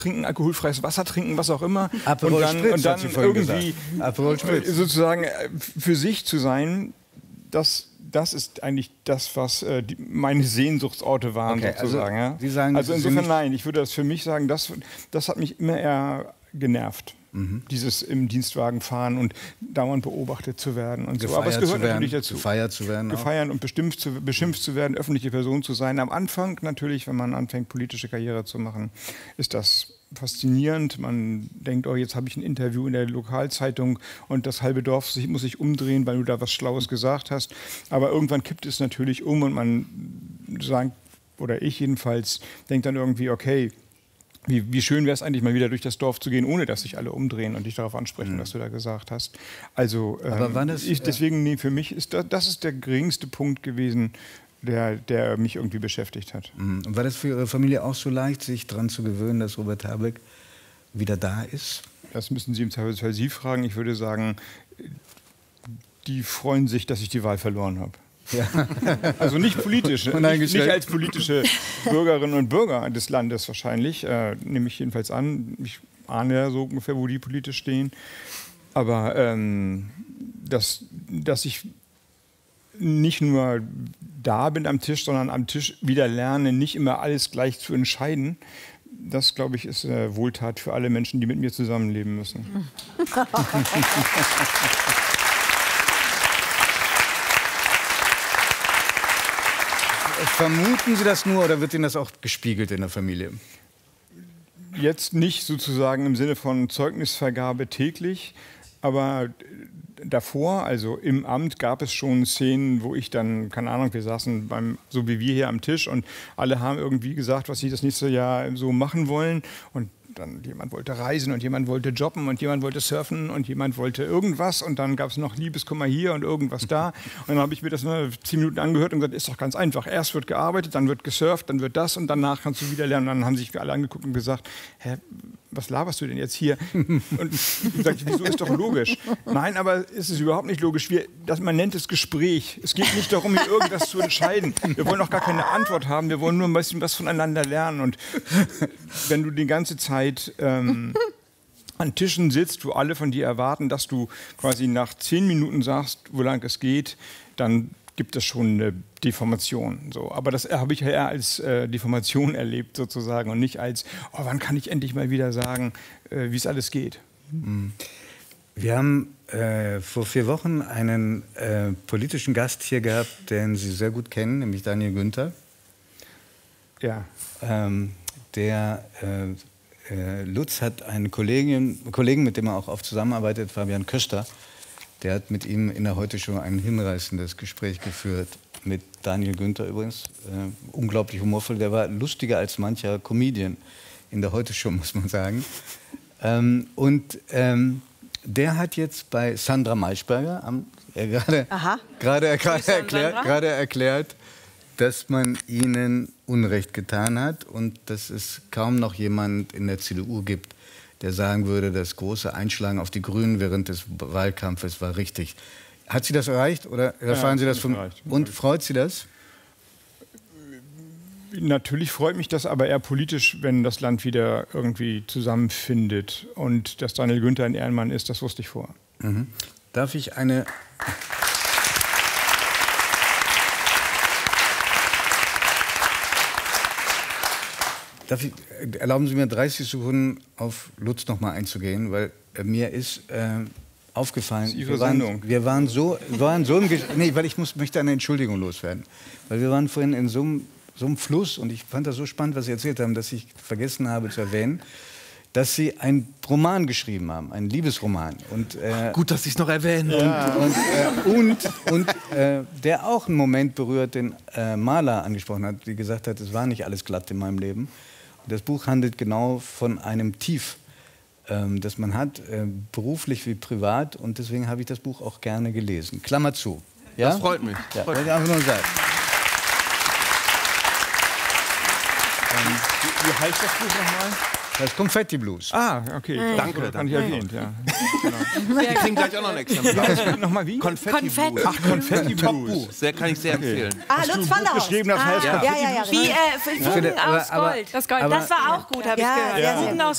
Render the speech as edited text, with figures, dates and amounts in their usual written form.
trinken, alkoholfreies Wasser trinken, was auch immer. Aperol Spritz, und dann irgendwie sozusagen für sich zu sein, das ist eigentlich das, was meine Sehnsuchtsorte waren, sozusagen. Also, Sie sagen, also insofern nein, ich würde das für mich sagen, das hat mich immer eher genervt. Dieses im Dienstwagen fahren und dauernd beobachtet zu werden und so. Aber es gehört natürlich dazu. Gefeiert zu werden. Gefeiert und beschimpft zu werden, öffentliche Person zu sein. Am Anfang natürlich, wenn man anfängt, politische Karriere zu machen, ist das faszinierend. Man denkt, oh, jetzt habe ich ein Interview in der Lokalzeitung und das halbe Dorf muss sich umdrehen, weil du da was Schlaues gesagt hast. Aber irgendwann kippt es natürlich um und man sagt, oder ich jedenfalls, denkt dann irgendwie, okay, wie schön wäre es eigentlich mal wieder durch das Dorf zu gehen, ohne dass sich alle umdrehen und dich darauf ansprechen, was du da gesagt hast. Also deswegen, für mich ist das ist der geringste Punkt gewesen, der mich irgendwie beschäftigt hat. Und war das für Ihre Familie auch so leicht, sich daran zu gewöhnen, dass Robert Habeck wieder da ist? Das müssen Sie im Zweifelsfall Sie fragen. Ich würde sagen, die freuen sich, dass ich die Wahl verloren habe. Ja. Also nicht politisch, nicht als politische Bürgerinnen und Bürger des Landes wahrscheinlich, nehme ich jedenfalls an. Ich ahne ja so ungefähr, wo die politisch stehen. Aber dass ich nicht nur da bin am Tisch, sondern am Tisch wieder lerne, nicht immer alles gleich zu entscheiden, das, glaube ich, ist Wohltat für alle Menschen, die mit mir zusammenleben müssen. Vermuten Sie das nur oder wird Ihnen das auch gespiegelt in der Familie? Jetzt nicht sozusagen im Sinne von Zeugnisvergabe täglich, aber davor, also im Amt, gab es schon Szenen, wo ich dann, keine Ahnung, wir saßen so wie wir hier am Tisch und alle haben irgendwie gesagt, was sie das nächste Jahr so machen wollen und dann jemand wollte reisen und jemand wollte jobben und jemand wollte surfen und jemand wollte irgendwas und dann gab es noch Liebeskummer hier und irgendwas da und dann habe ich mir das nur 10 Minuten angehört und gesagt, ist doch ganz einfach, erst wird gearbeitet, dann wird gesurft, dann wird das und danach kannst du wieder lernen. Und dann haben sich alle angeguckt und gesagt, hä, was laberst du denn jetzt hier? Und ich sagte, wieso, ist doch logisch. Nein, aber es ist überhaupt nicht logisch. Man nennt es Gespräch. Es geht nicht darum, hier irgendwas zu entscheiden. Wir wollen auch gar keine Antwort haben. Wir wollen nur ein bisschen was voneinander lernen. Und wenn du die ganze Zeit an Tischen sitzt, wo alle von dir erwarten, dass du quasi nach 10 Minuten sagst, wo lang es geht, dann gibt es schon eine Deformation. So. Aber das habe ich ja eher als Deformation erlebt sozusagen und nicht als, oh, wann kann ich endlich mal wieder sagen, wie es alles geht. Wir haben vor 4 Wochen einen politischen Gast hier gehabt, den Sie sehr gut kennen, nämlich Daniel Günther. Ja. Lutz hat einen Kollegen, mit dem er auch oft zusammenarbeitet, Fabian Köster. Der hat mit ihm in der Heute-Show ein hinreißendes Gespräch geführt. Mit Daniel Günther übrigens. Unglaublich humorvoll. Der war lustiger als mancher Comedian in der Heute-Show, muss man sagen. Der hat jetzt bei Sandra Maischberger gerade erklärt, dass man ihnen Unrecht getan hat und dass es kaum noch jemand in der CDU gibt, der sagen würde, das große Einschlagen auf die Grünen während des Wahlkampfes war richtig. Hat Sie das erreicht oder erfahren Sie das von... Und freut Sie das? Natürlich freut mich das, aber eher politisch, wenn das Land wieder irgendwie zusammenfindet. Und dass Daniel Günther ein Ehrenmann ist, das wusste ich vorher. Mhm. Darf ich eine... Erlauben Sie mir 30 Sekunden auf Lutz noch mal einzugehen, weil mir ist aufgefallen, wir waren so im nee, weil ich möchte eine Entschuldigung loswerden, weil wir waren vorhin in so einem Fluss und ich fand das so spannend, was Sie erzählt haben, dass ich vergessen habe zu erwähnen, dass Sie einen Roman geschrieben haben, einen Liebesroman. Und, gut, dass Sie es noch erwähnen. Ja. Und der auch einen Moment berührt, den Maler angesprochen hat, die gesagt hat, es war nicht alles glatt in meinem Leben. Und das Buch handelt genau von einem Tief, das man hat, beruflich wie privat. Und deswegen habe ich das Buch auch gerne gelesen. Klammer zu. Ja? Das freut mich. Ja, wollte ich einfach nur sagen. Wie heißt das Buch nochmal? Das Konfetti Blues. Ah, okay. Danke. Das ich erwähnt, ja. Genau. Wir kriegen gleich auch noch ein Exemplar. Nochmal wie? Konfetti Blues. Ach, Konfetti Blues. Sehr kann ich sehr empfehlen. Ah, Lutz van der Haus. Geschrieben, das heißt ja. Wie Funken aus Gold. Das war auch gut, habe ich gehört. Funken aus